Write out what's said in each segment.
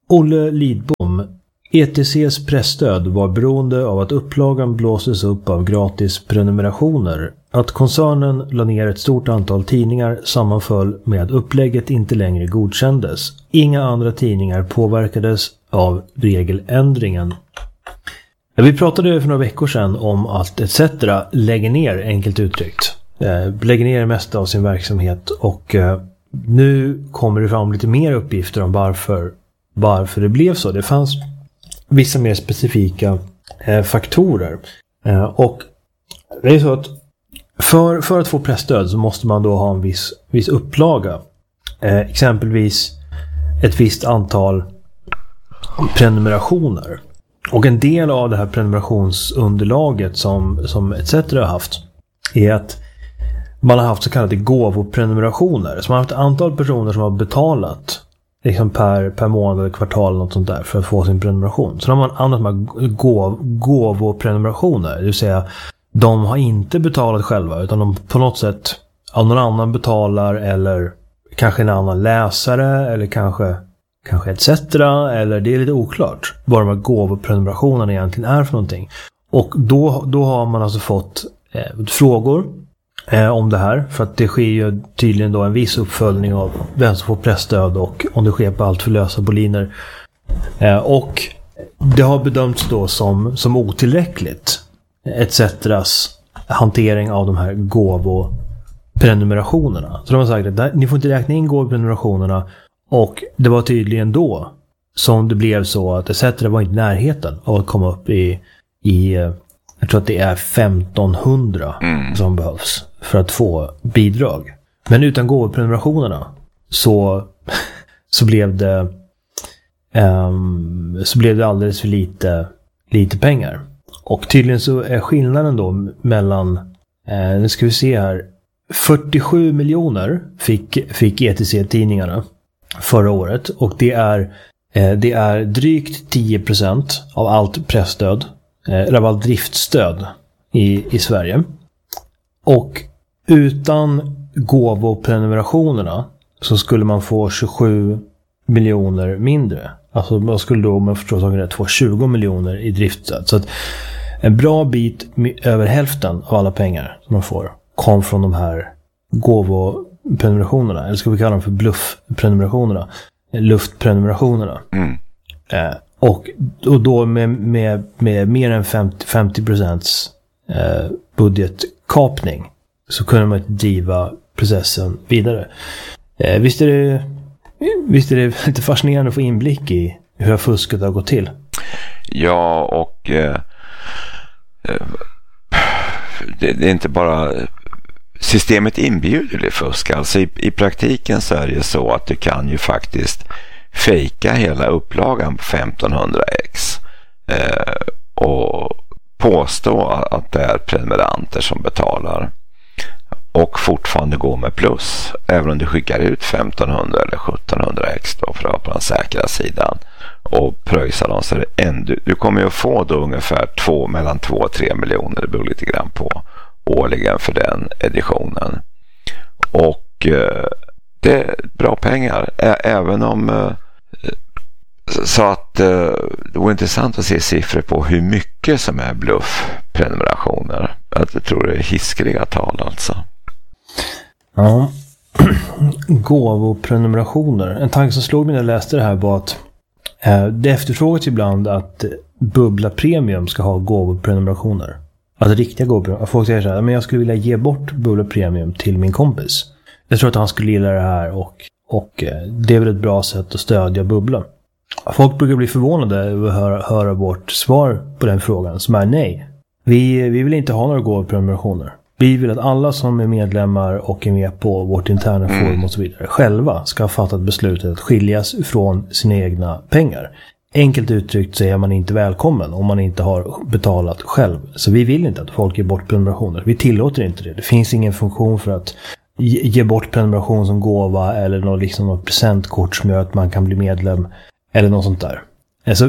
Olle Lidbom. ETCs pressstöd var beroende av att upplagan blåses upp av gratis prenumerationer. Att koncernen la ner ett stort antal tidningar sammanföll med att upplägget inte längre godkändes. Inga andra tidningar påverkades av regeländringen. Vi pratade för några veckor sedan om att ETC lägger ner, enkelt uttryckt. Lägger ner det mesta av sin verksamhet, och nu kommer det fram lite mer uppgifter om varför det blev så. Det fanns vissa mer specifika faktorer. Och det är så att för att få pressstöd så måste man då ha en viss upplaga. Exempelvis ett visst antal prenumerationer. Och en del av det här prenumerationsunderlaget som ETC har haft är att man har haft så kallade gåvoprenumerationer. Så man har haft ett antal personer som har betalat liksom per månad eller kvartal eller något sånt där för att få sin prenumeration. Så då har man använt de här gåvoprenumerationer. Det vill säga, de har inte betalat själva, utan de på något sätt av någon annan betalar, eller kanske en annan läsare, eller kanske ETC, eller det är lite oklart vad de här gåvoprenumerationerna egentligen är för någonting. Och då har man alltså fått frågor om det här, för att det sker ju tydligen då en viss uppföljning av vem som får pressstöd och om det sker på allt för lösa boliner. Och det har bedömts då som otillräckligt ETC:s hantering av de här gåvoprenumerationerna. Så de har sagt att ni får inte räkna in gåvoprenumerationerna, och det var tydligen då som det blev så att ETC var inte i närheten av att komma upp i jag tror att det är 1500 som behövs för att få bidrag. Men utan gåvoprenumerationerna så blev det alldeles för lite pengar. Och tydligen så är skillnaden då mellan, nu ska vi se här, 47 miljoner fick ETC-tidningarna förra året, och det är drygt 10% av allt pressstöd, eller allt driftstöd i Sverige. Och utan gåvoprenumerationerna så skulle man få 27 miljoner mindre. Alltså man skulle då, om jag förstår saken rätt, få 20 miljoner i driftstöd. Så att en bra bit över hälften av alla pengar som man får kom från de här gåvoprenumerationerna. Eller ska vi kalla dem för bluffprenumerationerna. Luftprenumerationerna. Och då med mer än 50% budgetkapning så kunde man driva processen vidare. Visst är det lite fascinerande att få inblick i hur fusket har gått till? Ja, och det är inte bara systemet inbjuder till fusk. Alltså i praktiken så är det så att du kan ju faktiskt fejka hela upplagan på 1500x och påstå att det är prenumeranter som betalar och fortfarande gå med plus även om du skickar ut 1500 eller 1700x då för att på den säkra sidan och pröjsa dem, så är det du kommer ju att få då ungefär mellan 2 och 3 miljoner, det beror lite grann på, årligen för den editionen. Och det är bra pengar, även om så att det var intressant att se siffror på hur mycket som är bluffprenumerationer. Jag tror det är hiskeliga tal alltså. Ja. Gåvoprenumerationer. En tanke som slog mig när jag läste det här var att det efterfrågas ibland att Bubbla Premium ska ha gåvoprenumerationer. Alltså riktiga gåvoprenumerationer. Folk säger så här, men jag skulle vilja ge bort Bubbla Premium till min kompis. Jag tror att han skulle gilla det här, och det är väl ett bra sätt att stödja Bubbla. Folk brukar bli förvånade över att höra vårt svar på den frågan, som är nej. Vi vill inte ha några gåvoprenumerationer. Vi vill att alla som är medlemmar och är med på vårt interna forum och så vidare själva ska ha fattat beslutet att skiljas från sina egna pengar. Enkelt uttryckt så är man inte välkommen om man inte har betalat själv. Så vi vill inte att folk ger bort prenumerationer. Vi tillåter inte det. Det finns ingen funktion för att ge bort prenumeration som gåva eller något presentkort som gör att man kan bli medlem eller något sånt där. Alltså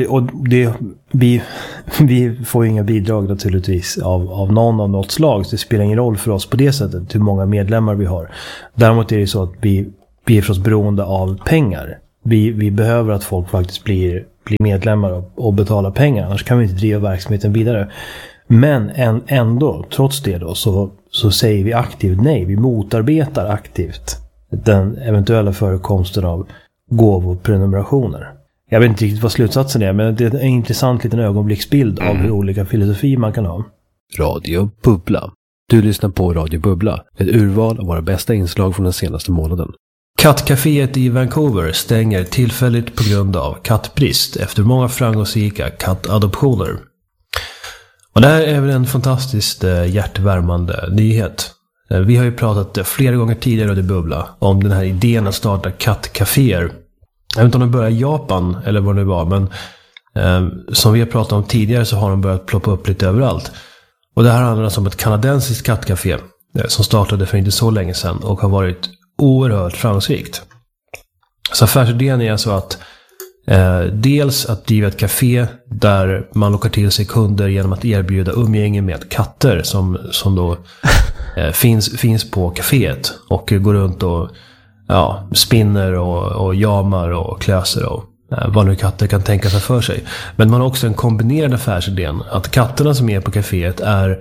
vi får ju inga bidrag naturligtvis av någon av något slag, så det spelar ingen roll för oss på det sättet hur många medlemmar vi har. Däremot är det så att vi är förstås beroende av pengar. vi behöver att folk faktiskt blir medlemmar och betalar pengar. Annars kan vi inte driva verksamheten vidare. Men ändå, trots det då, så säger vi aktivt nej. Vi motarbetar aktivt den eventuella förekomsten av gåvoprenumerationer. Jag vet inte riktigt vad slutsatsen är, men det är en intressant liten ögonblicksbild av hur olika filosofi man kan ha. Radio Bubbla. Du lyssnar på Radio Bubbla, ett urval av våra bästa inslag från den senaste månaden. Kattcaféet i Vancouver stänger tillfälligt på grund av kattbrist efter många framgångsrika kattadoptioner. Och det här är väl en fantastiskt hjärtvärmande nyhet. Vi har ju pratat flera gånger tidigare i Radio Bubbla om den här idén att starta kattcaféer. Jag vet inte om de börjar i Japan eller vad det var, men som vi har pratat om tidigare så har de börjat ploppa upp lite överallt. Och det här handlar alltså om ett kanadensiskt kattcafé som startade för inte så länge sedan och har varit oerhört framgångsrikt. Så affärsidén är alltså att dels att driva ett café där man lockar till sig kunder genom att erbjuda umgänge med katter som då finns på caféet och går runt och spinner och jamar och klöser och vad nu katter kan tänka sig för sig. Men man har också en kombinerad affärsidén att katterna som är på caféet är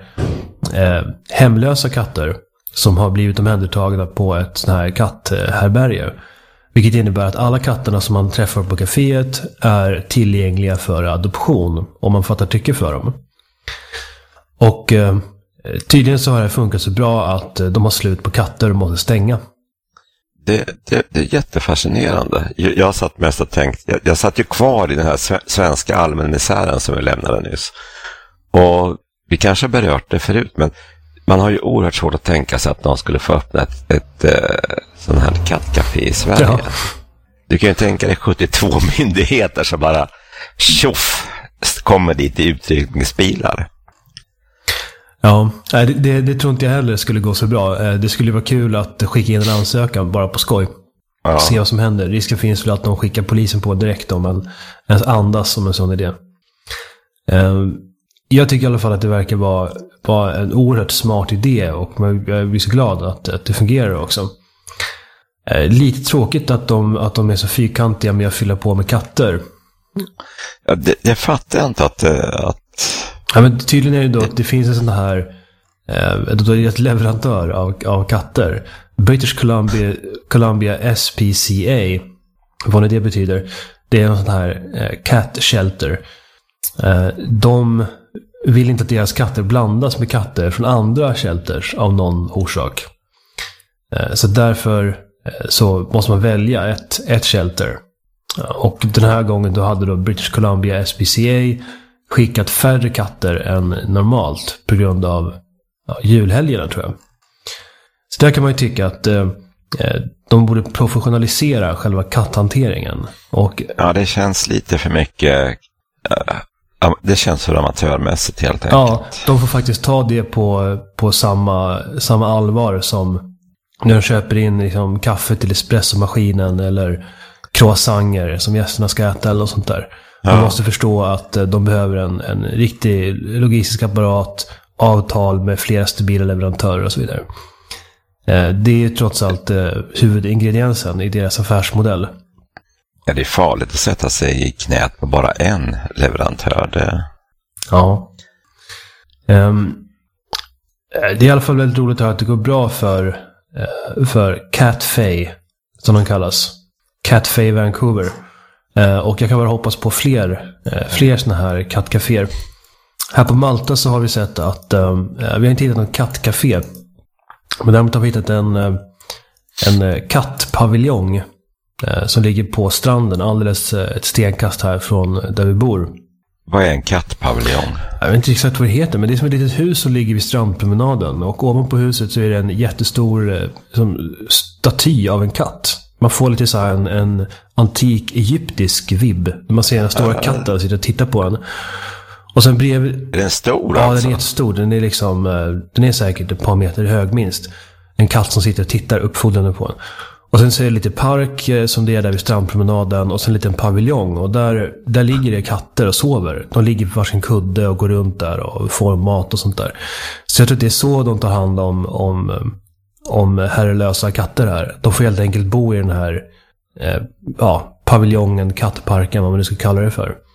hemlösa katter som har blivit omhändertagna på ett sån här katthärbärge. Vilket innebär att alla katterna som man träffar på caféet är tillgängliga för adoption om man fattar tycke för dem. Och tydligen så har det funkat så bra att de har slut på katter och måste stänga. Det är jättefascinerande. Jag satt mest och tänkt, jag satt ju kvar i den här svenska allmänmisären som vi lämnade nyss. Och vi kanske berört det förut, men man har ju oerhört svårt att tänka sig att någon skulle få öppna ett sån här kattcafé i Sverige. Ja. Du kan ju tänka dig 72 myndigheter som bara tjoff kommer dit i utryckningsbilar. Ja, det tror inte jag heller skulle gå så bra. Det skulle vara kul att skicka in en ansökan bara på skoj. Ja. Se vad som händer. Risken finns väl att de skickar polisen på direkt om man ens andas som en sån idé. Jag tycker i alla fall att det verkar vara en oerhört smart idé och jag blir så glad att det fungerar också. Lite tråkigt att de är så fyrkantiga med att fylla på med katter. Ja, det fattar jag inte att... Ja, men tydligen är det då att det finns en sån här ett leverantör av katter. British Columbia SPCA, vad nu det betyder. Det är en sån här cat shelter. De vill inte att deras katter blandas med katter från andra shelters av någon orsak. Så därför så måste man välja ett shelter. Och den här gången då hade då British Columbia SPCA skickat färre katter än normalt på grund av julhelgerna, tror jag. Så där kan man ju tycka att de borde professionalisera själva katthanteringen. Och, ja, det känns lite för mycket... det känns för amatörmässigt helt enkelt. Ja, de får faktiskt ta det på samma allvar som när de köper in liksom kaffe till espressomaskinen eller croissanter som gästerna ska äta eller något sånt där. De måste förstå att de behöver en riktig logistisk apparat, avtal med flera stabila leverantörer och så vidare. Det är trots allt huvudingrediensen i deras affärsmodell. Ja, det är farligt att sätta sig i knät på bara en leverantör. Ja. Det är i alla fall väldigt roligt att höra att det går bra för Catfay, som de kallas. Catfay Vancouver. Och jag kan bara hoppas på fler såna här kattcaféer. Här på Malta så har vi sett att vi har inte hittat någon kattcafé. Men däremot har vi hittat en kattpaviljong som ligger på stranden alldeles ett stenkast här från där vi bor. Vad är en kattpaviljong? Jag vet inte exakt vad det heter, men det är som ett litet hus som ligger vid strandpromenaden. Och ovanpå huset så är det en jättestor staty av en katt. Man får lite så här en antik egyptisk vibb. Man ser en stora katt och sitter och tittar på den. Och sen bredvid... Är den stor? Ja, alltså? Den är jättestor. Den är säkert ett par meter hög minst. En katt som sitter och tittar uppfordrande på den. Och sen så är det lite park som det är där vid strandpromenaden. Och sen en liten paviljong. Och där ligger det katter och sover. De ligger på varsin kudde och går runt där och får mat och sånt där. Så jag tror att det är så de tar hand om herrelösa katter här. De får helt enkelt bo i den här paviljongen, kattparken, vad man nu ska kalla det för.